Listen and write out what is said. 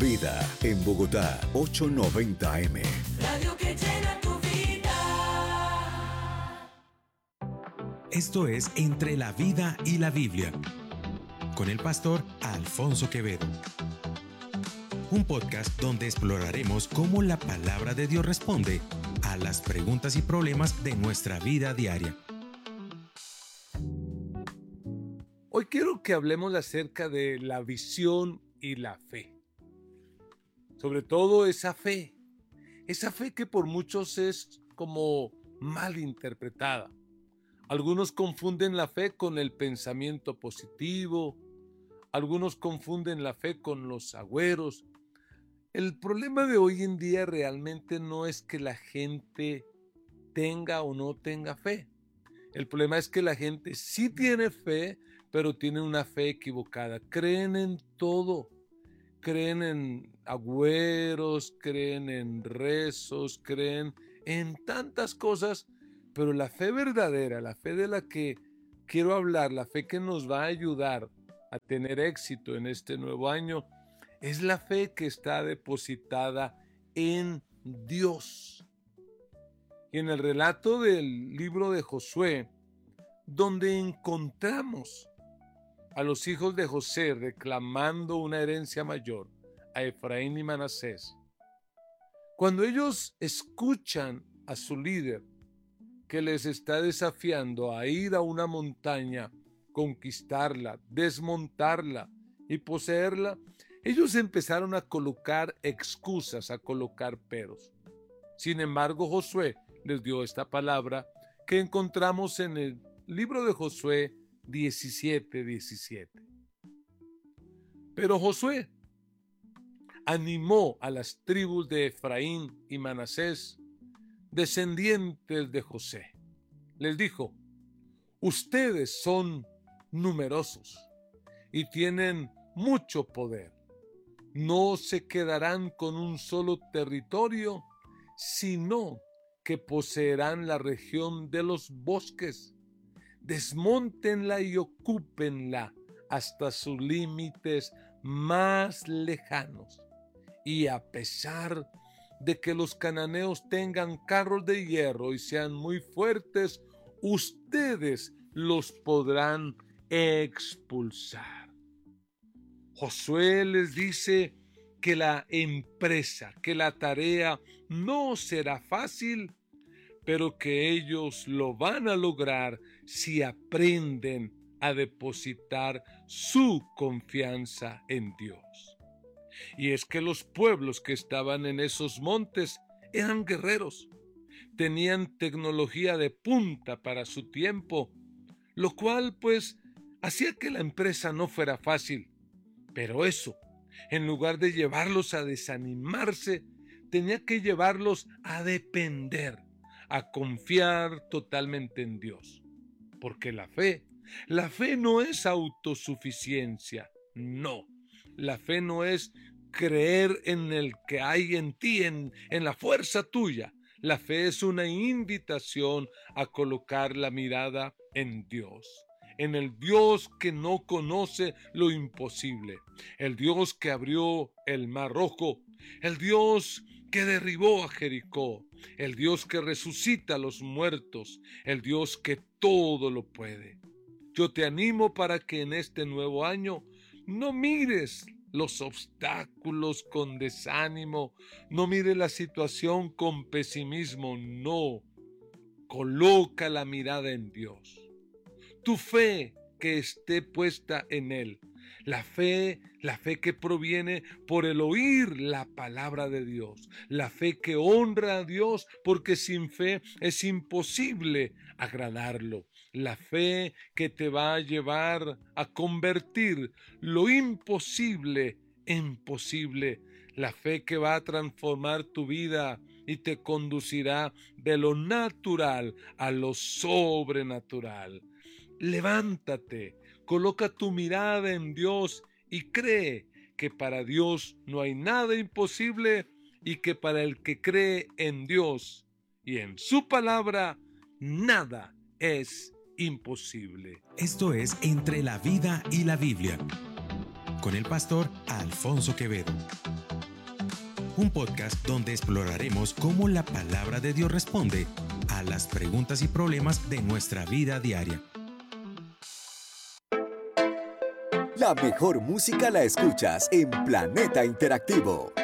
Vida en Bogotá, 890 AM. Radio que llena tu vida. Esto es Entre la Vida y la Biblia, con el pastor Alfonso Quevedo. Un podcast donde exploraremos cómo la palabra de Dios responde a las preguntas y problemas de nuestra vida diaria. Hoy quiero que hablemos acerca de la visión y la fe. Sobre todo esa fe que por muchos es como mal interpretada. Algunos confunden la fe con el pensamiento positivo, algunos confunden la fe con los agüeros. El problema de hoy en día realmente no es que la gente tenga o no tenga fe. El problema es que la gente sí tiene fe, pero tiene una fe equivocada. Creen en todo. Creen en agüeros, creen en rezos, creen en tantas cosas, pero la fe verdadera, la fe de la que quiero hablar, la fe que nos va a ayudar a tener éxito en este nuevo año, es la fe que está depositada en Dios. Y en el relato del libro de Josué, donde encontramos a los hijos de José reclamando una herencia mayor a Efraín y Manasés, cuando ellos escuchan a su líder que les está desafiando a ir a una montaña, conquistarla, desmontarla y poseerla, ellos empezaron a colocar excusas, a colocar peros. Sin embargo, Josué les dio esta palabra que encontramos en el libro de Josué 17:17. Pero Josué animó a las tribus de Efraín y Manasés, descendientes de José. Les dijo: ustedes son numerosos y tienen mucho poder. No se quedarán con un solo territorio, sino que poseerán la región de los bosques. Desmóntenla y ocúpenla hasta sus límites más lejanos. Y a pesar de que los cananeos tengan carros de hierro y sean muy fuertes, ustedes los podrán expulsar. Josué les dice que la empresa, que la tarea no será fácil, pero que ellos lo van a lograr si aprenden a depositar su confianza en Dios. Y es que los pueblos que estaban en esos montes eran guerreros, tenían tecnología de punta para su tiempo, lo cual pues hacía que la empresa no fuera fácil. Pero eso, en lugar de llevarlos a desanimarse, tenía que llevarlos a depender, a confiar totalmente en Dios. Porque la fe no es autosuficiencia, no. La fe no es creer en el que hay en ti, en la fuerza tuya. La fe es una invitación a colocar la mirada en Dios. En el Dios que no conoce lo imposible, el Dios que abrió el Mar Rojo, el Dios que derribó a Jericó, el Dios que resucita a los muertos, el Dios que todo lo puede. Yo te animo para que en este nuevo año no mires los obstáculos con desánimo, no mires la situación con pesimismo, no. Coloca la mirada en Dios. Tu fe que esté puesta en Él. La fe que proviene por el oír la palabra de Dios. La fe que honra a Dios, porque sin fe es imposible agradarlo. La fe que te va a llevar a convertir lo imposible en posible. La fe que va a transformar tu vida y te conducirá de lo natural a lo sobrenatural. Levántate, coloca tu mirada en Dios y cree que para Dios no hay nada imposible y que para el que cree en Dios y en su palabra, nada es imposible. Esto es Entre la Vida y la Biblia, con el pastor Alfonso Quevedo. un podcast donde exploraremos cómo la palabra de Dios responde a las preguntas y problemas de nuestra vida diaria. La mejor música la escuchas en Planeta Interactivo.